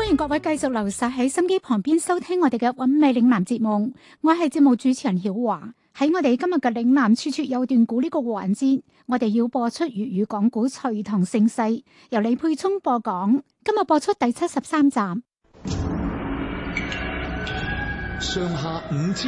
歡迎各位繼續留守喺心機旁邊收聽我哋嘅韻味嶺南節目，我係節目主持人曉華。喺我哋今日嘅嶺南處處有段古呢個環節，我哋要播出粵語講古隋唐盛世，由李佩聰播講。今日播出第73集。 上下五千